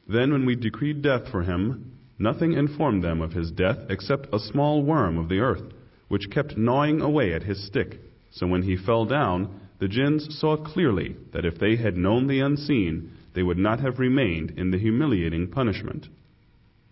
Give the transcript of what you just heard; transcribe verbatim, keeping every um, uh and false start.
Then when we decreed death for him, nothing informed them of his death except a small worm of the earth, which kept gnawing away at his stick. So when he fell down, the jinns saw clearly that if they had known the unseen, they would not have remained in the humiliating punishment.